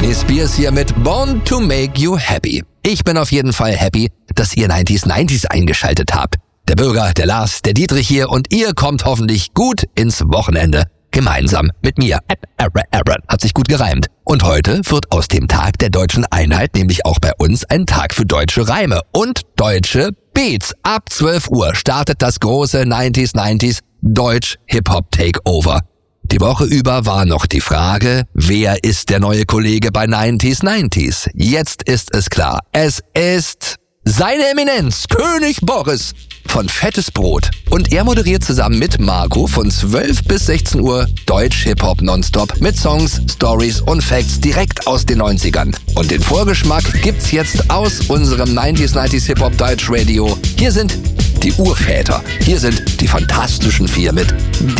Britney Spears hier mit Born to Make You Happy. Ich bin auf jeden Fall happy, dass ihr 90s eingeschaltet habt. Der Bürger, der Lars, der Dietrich hier und ihr kommt hoffentlich gut ins Wochenende. Gemeinsam mit mir. Hat sich gut gereimt. Und heute wird aus dem Tag der deutschen Einheit nämlich auch bei uns ein Tag für deutsche Reime und deutsche Beats. Ab 12 Uhr startet das große 90s Deutsch Hip-Hop Takeover. Die Woche über war noch die Frage, wer ist der neue Kollege bei 90s? Jetzt ist es klar. Es ist seine Eminenz, König Boris von Fettes Brot. Und er moderiert zusammen mit Marco von 12 bis 16 Uhr Deutsch Hip-Hop nonstop mit Songs, Stories und Facts direkt aus den 90ern. Und den Vorgeschmack gibt's jetzt aus unserem 90s Hip-Hop Deutsch Radio. Hier sind die Urväter. Hier sind die Fantastischen Vier mit